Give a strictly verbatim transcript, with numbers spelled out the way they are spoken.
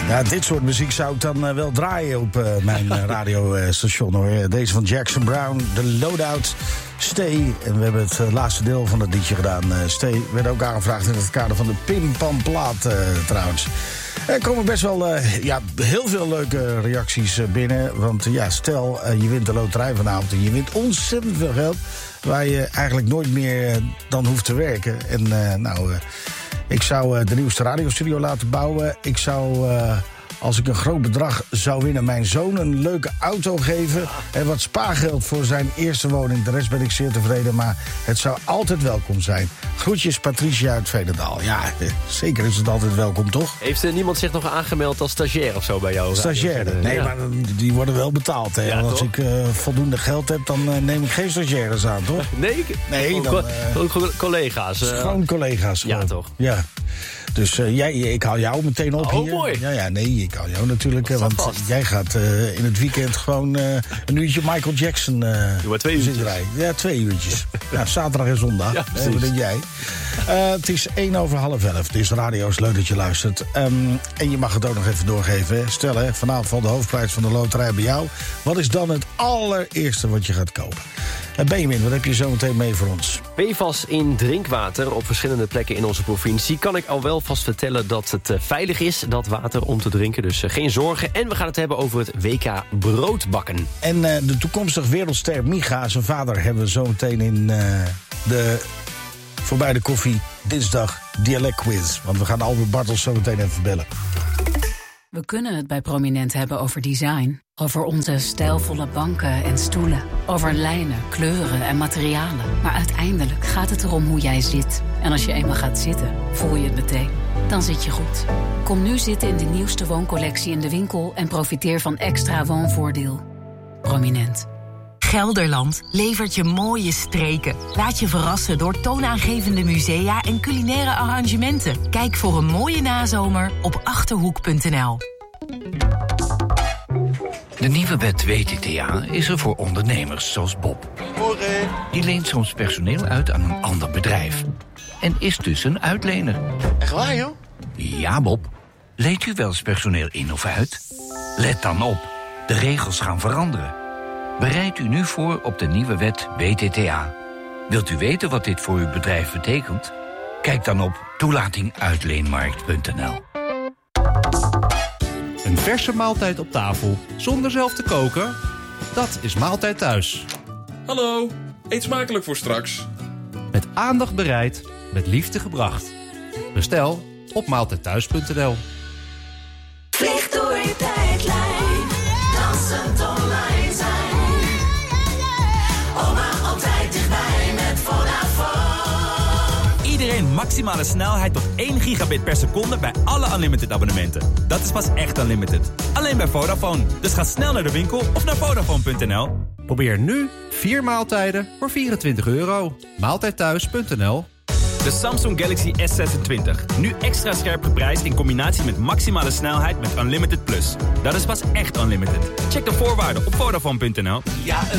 Ja, dit soort muziek zou ik dan uh, wel draaien op uh, mijn uh, radiostation hoor. Deze van Jackson Brown, The Loadout, Stay. En we hebben het uh, laatste deel van het liedje gedaan. Uh, Stay werd ook aangevraagd in het kader van de Pim Pam Plaat uh, trouwens. Er komen best wel uh, ja, heel veel leuke reacties uh, binnen. Want uh, ja, stel uh, je wint de loterij vanavond en je wint ontzettend veel geld, waar je eigenlijk nooit meer uh, dan hoeft te werken. En uh, nou... Uh, Ik zou uh, de nieuwste radiostudio laten bouwen. Ik zou, uh, als ik een groot bedrag zou winnen, mijn zoon een leuke auto geven. En wat spaargeld voor zijn eerste woning. De rest ben ik zeer tevreden, maar het zou altijd welkom zijn. Groetjes, Patricia uit Veenendaal. Ja, zeker is het altijd welkom, toch? Heeft er niemand zich nog aangemeld als stagiair of zo bij jou? Stagiaire? Nee, ja. Maar die worden wel betaald. Hè? Ja, als toch? ik uh, voldoende geld heb, dan uh, neem ik geen stagiaires aan, toch? Nee? Nee, ook, dan... Uh, ook collega's. Uh, gewoon collega's. Ja, gewoon. toch? Ja. Dus uh, jij, ik haal jou meteen op oh, hier. Oh, mooi. Ja, ja, nee, ik haal jou natuurlijk. Want vast. Jij gaat uh, in het weekend gewoon uh, een uurtje Michael Jackson uh, Doe maar twee uurtjes. rijden. Ja, twee uurtjes. Ja, zaterdag en zondag. Ja, uh, wat denk jij? Uh, het is één over half elf. Het is radio, is leuk dat je luistert. Um, en je mag het ook nog even doorgeven. Hè. Stel, hè, vanavond valt de hoofdprijs van de loterij bij jou. Wat is dan het allereerste wat je gaat kopen? Uh, Benjamin, wat heb je zo meteen mee voor ons? P F A S in drinkwater op verschillende plekken in onze provincie. Kan ik al wel vast vertellen dat het uh, veilig is, dat water, om te drinken. Dus uh, geen zorgen. En we gaan het hebben over het W K broodbakken. En uh, de toekomstige wereldster Micha, zijn vader, hebben we zo meteen in uh, de voorbij de koffie dinsdag dialect quiz. Want we gaan Albert Bartels zo meteen even bellen. We kunnen het bij Prominent hebben over design. Over onze stijlvolle banken en stoelen. Over lijnen, kleuren en materialen. Maar uiteindelijk gaat het erom hoe jij zit. En als je eenmaal gaat zitten, voel je het meteen. Dan zit je goed. Kom nu zitten in de nieuwste wooncollectie in de winkel en profiteer van extra woonvoordeel. Prominent. Gelderland levert je mooie streken. Laat je verrassen door toonaangevende musea en culinaire arrangementen. Kijk voor een mooie nazomer op achterhoek punt n l. De nieuwe wet W T T A is er voor ondernemers zoals Bob. Morgen. Die leent soms personeel uit aan een ander bedrijf. En is dus een uitlener. Echt waar, joh? Ja, Bob. Leent u wel eens personeel in of uit? Let dan op. De regels gaan veranderen. Bereid u nu voor op de nieuwe wet W T T A. Wilt u weten wat dit voor uw bedrijf betekent? Kijk dan op toelating uitleenmarkt punt n l. Een verse maaltijd op tafel, zonder zelf te koken? Dat is Maaltijd Thuis. Hallo, eet smakelijk voor straks. Met aandacht bereid, met liefde gebracht. Bestel op maaltijd thuis punt n l. Vlieg door je tijdlijn, dansend online zijn. Oma altijd dichtbij met Vodafone. Iedereen maximale snelheid tot één gigabit per seconde bij alle Unlimited abonnementen. Dat is pas echt Unlimited. Alleen bij Vodafone. Dus ga snel naar de winkel of naar Vodafone punt n l. Probeer nu vier maaltijden voor vierentwintig euro. maaltijd thuis punt n l. De Samsung Galaxy S zesentwintig. Nu extra scherp geprijsd in combinatie met maximale snelheid met Unlimited Plus. Dat is pas echt Unlimited. Check de voorwaarden op Vodafone punt n l. Ja,